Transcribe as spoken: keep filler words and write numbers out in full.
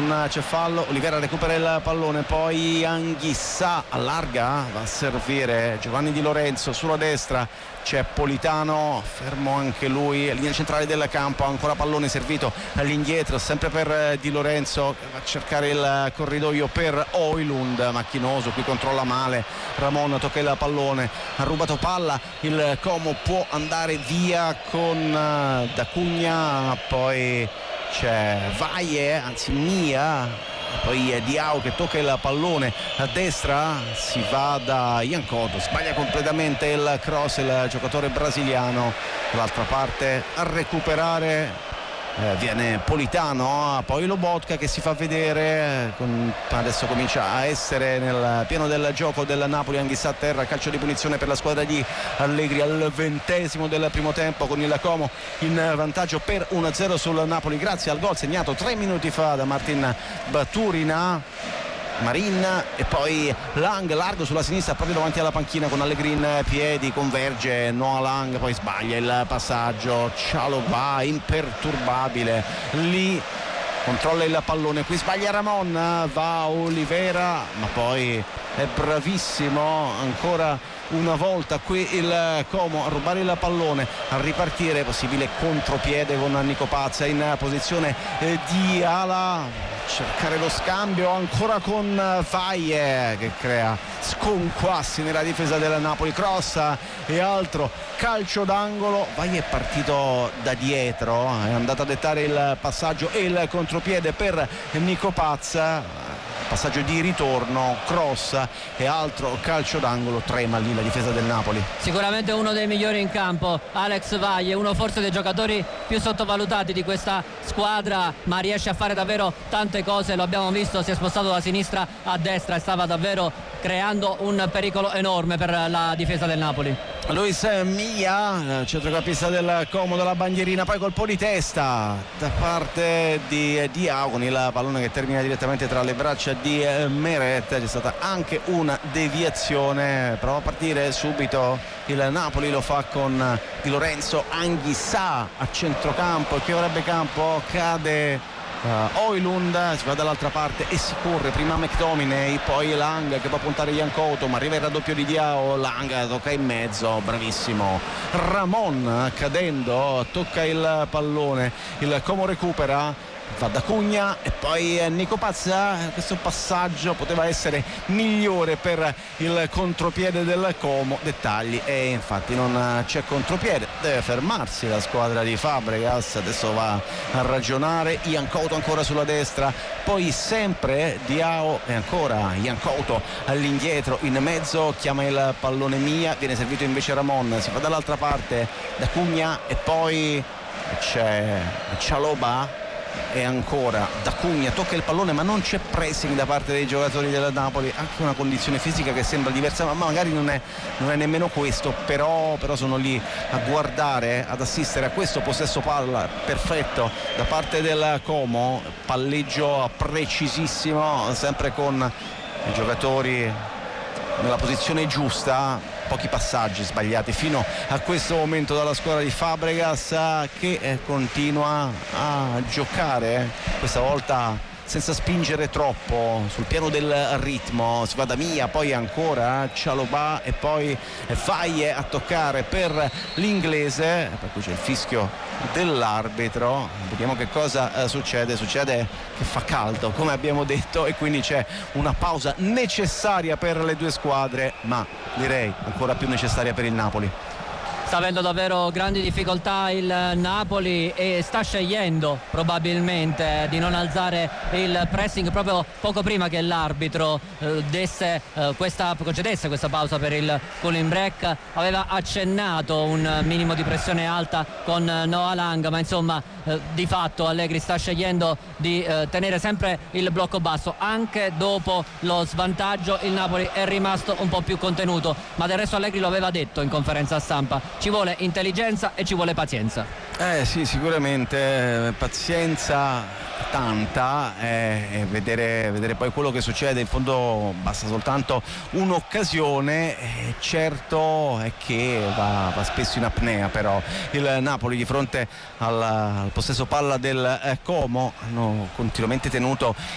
non c'è fallo. Olivera recupera il pallone, poi Anghissà allarga, va a servire Giovanni Di Lorenzo. Sulla destra c'è Politano, fermo anche lui, linea centrale del campo, ancora pallone servito all'indietro, sempre per Di Lorenzo che va a cercare il corridoio per Oilund, macchinoso, qui controlla male Ramon, tocca il pallone, ha rubato palla, il Como può andare via con D'Acugna, poi c'è Vaie, anzi Mia, poi Diao che tocca il pallone a destra, si va da Iancoto, sbaglia completamente il cross il giocatore brasiliano. Dall'altra parte a recuperare eh, viene Politano, poi Lobotka che si fa vedere, con, adesso comincia a essere nel pieno del gioco del Napoli. Anghissà a terra, calcio di punizione per la squadra di Allegri al ventesimo del primo tempo, con il Como in vantaggio per uno a zero sul Napoli grazie al gol segnato tre minuti fa da Martin Baturina. Marin e poi Lang largo sulla sinistra proprio davanti alla panchina con Allegri in piedi, converge Noah Lang, poi sbaglia il passaggio, Cialobà imperturbabile lì, controlla il pallone, qui sbaglia Ramon, va Olivera ma poi è bravissimo ancora una volta qui il Como a rubare il pallone, a ripartire, possibile contropiede con Nico Pazza in posizione di ala, cercare lo scambio ancora con Vaie che crea sconquassi nella difesa della Napoli, cross e altro, calcio d'angolo. Vaie è partito da dietro, è andato a dettare il passaggio e il contropiede per Nico Pazza, passaggio di ritorno, cross e altro, calcio d'angolo, trema lì la difesa del Napoli. Sicuramente uno dei migliori in campo Alex Vaie, uno forse dei giocatori più sottovalutati di questa squadra, ma riesce a fare davvero tante cose, lo abbiamo visto, si è spostato da sinistra a destra e stava davvero creando un pericolo enorme per la difesa del Napoli. Luis Mia, centrocampista del Como, dalla bandierina, poi colpo di testa da parte di Diao con il pallone che termina direttamente tra le braccia di Meret. C'è stata anche una deviazione, prova a partire subito il Napoli, lo fa con Di Lorenzo, Anghissà a centrocampo, che avrebbe campo, cade Uh, Oilund, si va dall'altra parte e si corre, prima McTominay, poi Lang che può puntare Iancoto, ma arriva il raddoppio di Diao, Lang tocca in mezzo, bravissimo Ramon, cadendo tocca il pallone, il Como recupera, va da Cugna e poi Nico Pazza. Questo passaggio poteva essere migliore per il contropiede del Como, dettagli, e infatti non c'è contropiede, deve fermarsi la squadra di Fabregas, adesso va a ragionare. Iancoto ancora sulla destra, poi sempre Diao e ancora Iancoto all'indietro, in mezzo chiama il pallone Mia, viene servito invece Ramon, si va dall'altra parte da Cugna e poi c'è Cialobà e ancora D'Acugna, tocca il pallone ma non c'è pressing da parte dei giocatori della Napoli, anche una condizione fisica che sembra diversa, ma magari non è, non è nemmeno questo, però, però sono lì a guardare, ad assistere a questo possesso palla perfetto da parte del Como, palleggio precisissimo, sempre con i giocatori nella posizione giusta, pochi passaggi sbagliati fino a questo momento dalla squadra di Fabregas, che eh, continua a giocare questa volta senza spingere troppo sul piano del ritmo. Si va da Mia, poi ancora Cialobà e poi Vaie a toccare per l'inglese, per cui c'è il fischio dell'arbitro. Vediamo che cosa eh, succede. Succede che fa caldo, come abbiamo detto, e quindi c'è una pausa necessaria per le due squadre, ma direi ancora più necessaria per il Napoli. Sta avendo davvero grandi difficoltà il Napoli e sta scegliendo probabilmente di non alzare il pressing proprio poco prima che l'arbitro eh, desse, eh, questa, concedesse questa pausa per il cooling break. Aveva accennato un minimo di pressione alta con Noah Lang, ma insomma eh, di fatto Allegri sta scegliendo di eh, tenere sempre il blocco basso. Anche dopo lo svantaggio il Napoli è rimasto un po' più contenuto, ma del resto Allegri lo aveva detto in conferenza stampa: ci vuole intelligenza e ci vuole pazienza. Eh sì, sicuramente pazienza tanta, eh, e vedere, vedere poi quello che succede. In fondo basta soltanto un'occasione, eh, certo è che va, va spesso in apnea però il Napoli di fronte al, al possesso palla del eh, Como. Hanno continuamente tenuto